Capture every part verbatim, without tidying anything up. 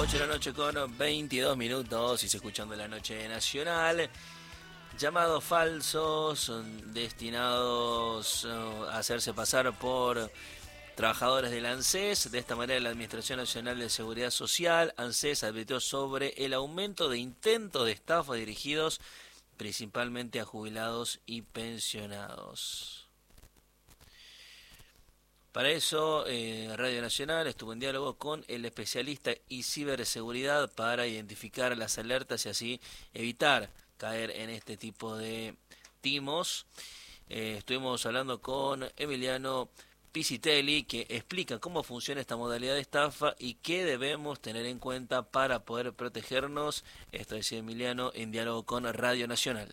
ocho de la noche con veintidós minutos y se escuchando la noche nacional. Llamados falsos destinados a hacerse pasar por trabajadores del ANSES. De esta manera, la Administración Nacional de Seguridad Social, ANSES, advirtió sobre el aumento de intentos de estafa dirigidos principalmente a jubilados y pensionados. Para eso, eh, Radio Nacional estuvo en diálogo con el especialista y ciberseguridad para identificar las alertas y así evitar caer en este tipo de timos. Eh, estuvimos hablando con Emiliano Pisitelli, que explica cómo funciona esta modalidad de estafa y qué debemos tener en cuenta para poder protegernos. Esto decía Emiliano en diálogo con Radio Nacional.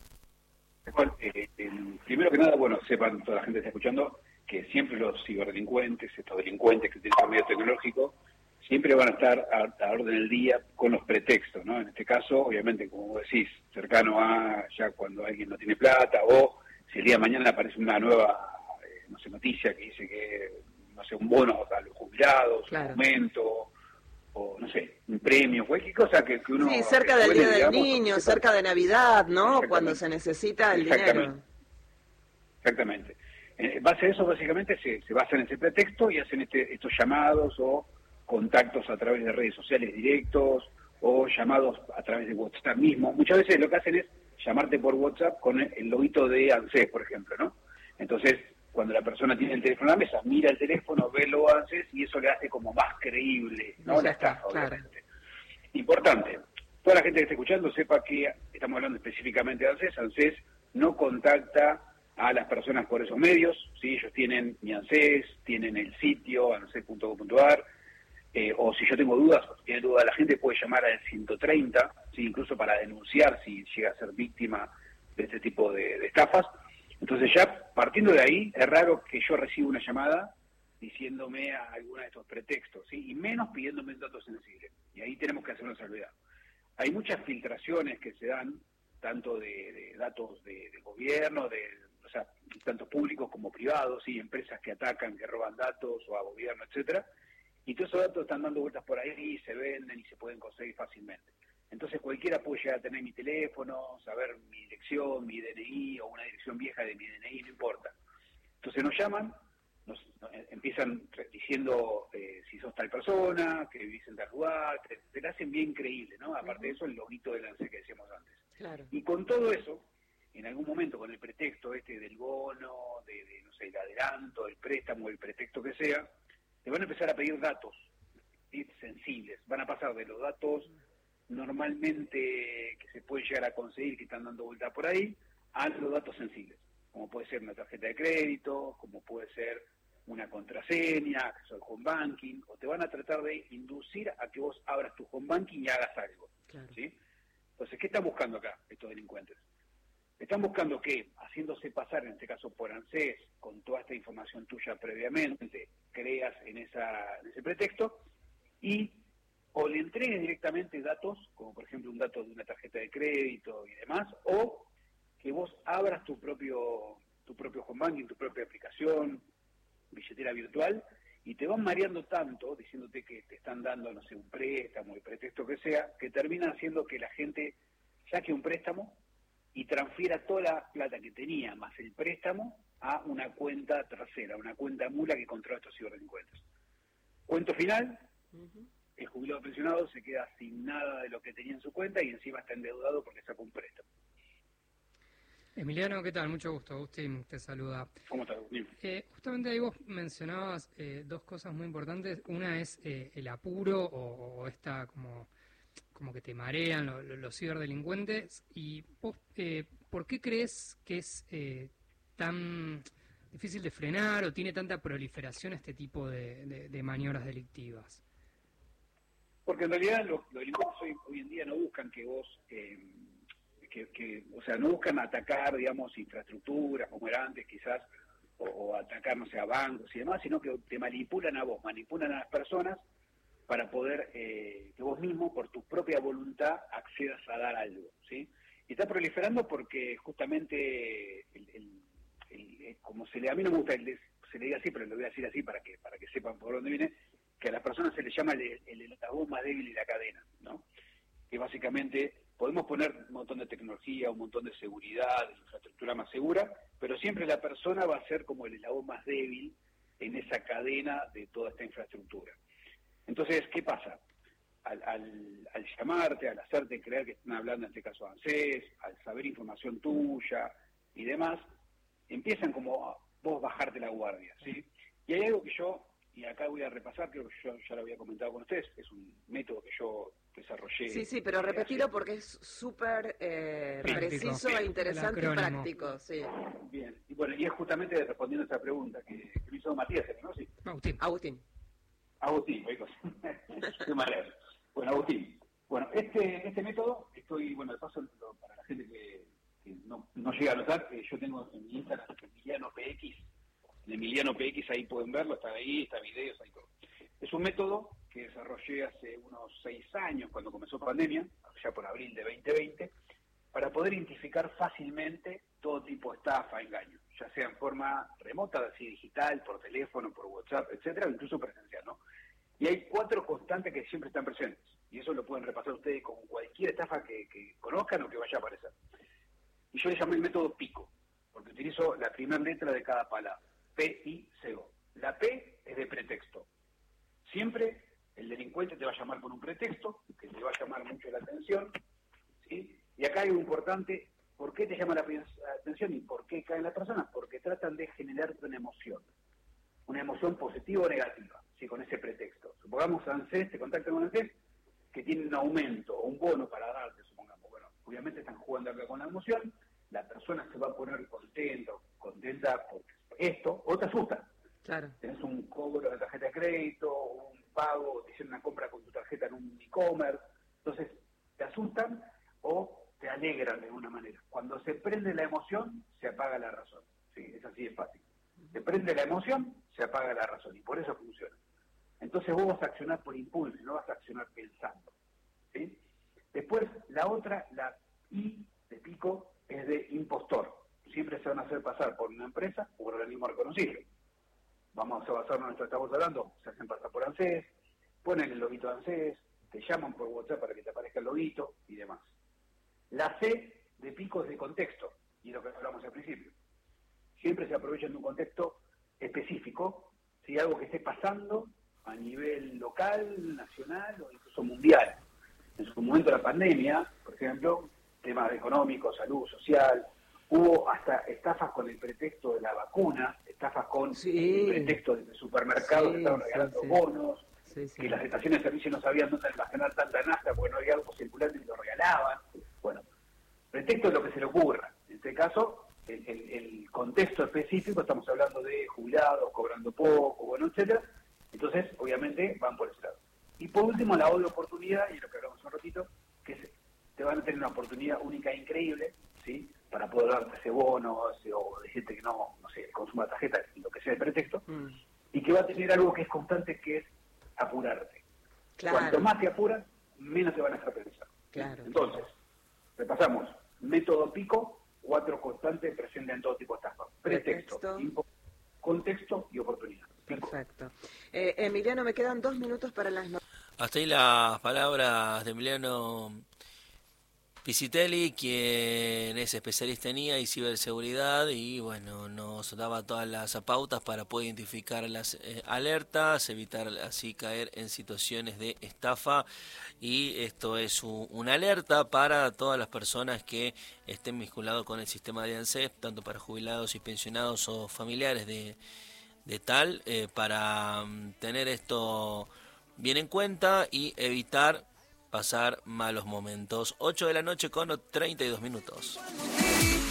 Bueno, eh, eh, primero que nada, bueno, sepan toda la gente que está escuchando que siempre los ciberdelincuentes, estos delincuentes que utilizan medio tecnológico, siempre van a estar a, a orden del día con los pretextos, ¿no? En este caso, obviamente, como vos decís, cercano a ya cuando alguien no tiene plata, o si el día de mañana aparece una nueva, eh, no sé, noticia que dice que, no sé, un bono a los jubilados, claro, un aumento, o no sé, un premio, cualquier cosa que, que uno... Sí, cerca que del suene, Día del digamos, Niño, cerca de Navidad, ¿no? Cuando se necesita el Exactamente. dinero. Exactamente. En base a eso, básicamente, se, se basan en ese pretexto y hacen este, estos llamados o contactos a través de redes sociales directos o llamados a través de WhatsApp mismo. Muchas veces lo que hacen es llamarte por WhatsApp con el, el loguito de ANSES, por ejemplo, ¿no? Entonces, cuando la persona tiene el teléfono en la mesa, mira el teléfono, ve el logo de ANSES y eso le hace como más creíble, ¿no? La estafa, obviamente. Importante, toda la gente que esté escuchando sepa que estamos hablando específicamente de ANSES. ANSES no contacta a las personas por esos medios, ¿sí? Ellos tienen mi ANSES, tienen el sitio anses punto gov punto ar, eh, o si yo tengo dudas, o si tiene dudas la gente puede llamar al ciento treinta, ¿sí? Incluso para denunciar si llega a ser víctima de este tipo de, de estafas. Entonces ya partiendo de ahí, es raro que yo reciba una llamada diciéndome a alguna de estos pretextos, ¿sí? Y menos pidiéndome datos sensibles, y ahí tenemos que hacer una salvedad. Hay muchas filtraciones que se dan, tanto de, de datos de, de gobierno, de o sea, tanto públicos como privados, y empresas que atacan, que roban datos, o a gobierno, etcétera, y todos esos datos están dando vueltas por ahí, y se venden y se pueden conseguir fácilmente. Entonces cualquiera puede llegar a tener mi teléfono, saber mi dirección, mi D N I, o una dirección vieja de mi D N I, no importa. Entonces nos llaman, nos, nos empiezan diciendo eh, si sos tal persona, que vivís en tal lugar, te, te la hacen bien creíble, ¿no? Aparte de eso, el loguito del ANSES que decíamos antes. Claro. Y con todo eso, en algún momento con el pretexto este del bono, de, de no sé, el adelanto, el préstamo, el pretexto que sea, te van a empezar a pedir datos, ¿sí? Sensibles. Van a pasar de los datos normalmente que se puede llegar a conseguir, que están dando vuelta por ahí, a los datos sensibles, como puede ser una tarjeta de crédito, como puede ser una contraseña, que es el home banking, o te van a tratar de inducir a que vos abras tu home banking y hagas algo, claro, ¿sí? Entonces, ¿qué están buscando acá estos delincuentes? Están buscando que, haciéndose pasar, en este caso por ANSES, con toda esta información tuya previamente, creas en, esa, en ese pretexto, y o le entregues directamente datos, como por ejemplo un dato de una tarjeta de crédito y demás, o que vos abras tu propio tu propio home banking, tu propia aplicación, billetera virtual, y te van mareando tanto, diciéndote que te están dando, no sé, un préstamo, el pretexto que sea, que termina haciendo que la gente saque un préstamo y transfiera toda la plata que tenía, más el préstamo, a una cuenta tercera, una cuenta mula que controla estos ciberdelincuentes. Cuento final, uh-huh. El jubilado pensionado se queda sin nada de lo que tenía en su cuenta y encima está endeudado porque sacó un préstamo. Emiliano, ¿qué tal? Mucho gusto. Agustín te saluda. ¿Cómo estás, Agustín? Eh, justamente ahí vos mencionabas eh, dos cosas muy importantes. Una es eh, el apuro o, o esta como... como que te marean lo, lo, los ciberdelincuentes, y vos, eh, ¿por qué crees que es eh, tan difícil de frenar o tiene tanta proliferación este tipo de, de, de maniobras delictivas? Porque en realidad los, los delincuentes hoy, hoy en día no buscan que vos, eh, que, que, o sea, no buscan atacar, digamos, infraestructuras como era antes quizás, o, o atacar, no sé, a bancos y demás, sino que te manipulan a vos, manipulan a las personas para poder eh, que vos mismo, por tu propia voluntad, accedas a dar algo, ¿sí? Y está proliferando porque justamente, el, el, el, el, como se le, a mí no me gusta, el, se le diga así, pero lo voy a decir así para que para que sepan por dónde viene, que a las personas se les llama el, el eslabón más débil de la cadena, ¿no? Que básicamente podemos poner un montón de tecnología, un montón de seguridad, de infraestructura más segura, pero siempre la persona va a ser como el eslabón más débil en esa cadena de toda esta infraestructura. Entonces, ¿qué pasa? Al, al, al llamarte, al hacerte creer que están hablando, en este caso ANSES, al saber información tuya y demás, empiezan como a vos bajarte la guardia, ¿sí? Y hay algo que yo, y acá voy a repasar, creo que yo ya lo había comentado con ustedes, es un método que yo desarrollé. Sí, sí, pero repetilo hace... porque es súper eh, preciso e interesante y práctico, sí. Bien, y bueno, y es justamente respondiendo a esta pregunta que, que me hizo Matías, ¿no? Sí. Agustín. Agustín. Agustín, chicos. Qué manera. Bueno, Agustín. Bueno, este este método, estoy, bueno, de paso, para la gente que, que no, no llega a notar, eh, yo tengo en mi Instagram Emiliano P X, en Emiliano P X, ahí pueden verlo, está ahí, está videos, ahí todo. Es un método que desarrollé hace unos seis años, cuando comenzó pandemia, ya por abril de veinte veinte, para poder identificar fácilmente todo tipo de estafa, engaño, ya sea en forma remota, así digital, por teléfono, por WhatsApp, etcétera, o incluso presencial, ¿no? Y hay cuatro constantes que siempre están presentes, y eso lo pueden repasar ustedes con cualquier estafa que, que conozcan o que vaya a aparecer. Y yo le llamé el método PICO, porque utilizo la primera letra de cada palabra, P I C O. La P es de pretexto. Siempre el delincuente te va a llamar por un pretexto, que te va a llamar mucho la atención, ¿sí? Y acá hay algo importante, ¿por qué te llama la atención y por qué caen las personas? Porque tratan de generarte una emoción, una emoción positiva o negativa, ¿sí? Con ese pretexto. Supongamos ANSES, te contactan con ANSES, que tiene un aumento o un bono para darte, supongamos. Bueno, obviamente están jugando acá con la emoción, la persona se va a poner contenta, contenta por esto, o te asusta. Claro. Tenés un cobro de tarjeta de crédito, un pago, te hicieron una compra con tu tarjeta en un e-commerce, entonces te asustan o te alegran de alguna manera. Cuando se prende la emoción, se apaga la razón. ¿Sí? Es así de fácil. Se prende la emoción, se apaga la razón, y por eso funciona. Entonces vos vas a accionar por impulso, no vas a accionar pensando. ¿Sí? Después, la otra, la I de PICO, es de impostor. Siempre se van a hacer pasar por una empresa o por un organismo reconocido. Vamos a basarnos en esto que estamos hablando, se hacen pasar por ANSES, ponen el loguito de ANSES, te llaman por WhatsApp para que te aparezca el loguito y demás. La C de PICO es de contexto, y lo que hablamos al principio. Siempre se aprovechan de un contexto específico, si algo que esté pasando a nivel local, nacional o incluso mundial. En su momento la pandemia, por ejemplo, temas económicos, salud, social, hubo hasta estafas con el pretexto de la vacuna, estafas con sí. el pretexto de supermercados sí, que estaban regalando sí, sí. bonos, sí, sí. que las estaciones de servicio no sabían dónde almacenar tanta nafta porque no había algo circulante y lo regalaban. Bueno, pretexto es lo que se le ocurra. En este caso, el, el, el contexto específico, estamos hablando de jubilados, cobrando poco, bueno, etcétera. Entonces, obviamente, van por ese lado. Y por último, la otra oportunidad, y lo que hablamos un ratito, que es, te van a tener una oportunidad única e increíble, ¿sí? Para poder darte ese bono, ese, o decirte que no, no sé, consuma tarjeta, lo que sea el pretexto, mm. y que va a tener algo que es constante, que es apurarte. Claro. Cuanto más te apuras, menos te van a dejar pensar. Claro. Entonces, repasamos, método PICO, cuatro constantes presentes en todo tipo de estafa. Pretexto, Pretexto. Info, contexto y oportunidad. PICO. Perfecto. Eh, Emiliano, me quedan dos minutos para las noticias. Hasta ahí las palabras de Emiliano Piscitelli, quien es especialista en I A y ciberseguridad, y bueno, nos daba todas las pautas para poder identificar las eh, alertas, evitar así caer en situaciones de estafa, y esto es un, una alerta para todas las personas que estén vinculados con el sistema de ANSES, tanto para jubilados y pensionados o familiares de, de tal, eh, para um, tener esto bien en cuenta y evitar pasar malos momentos. ocho de la noche con treinta y dos minutos.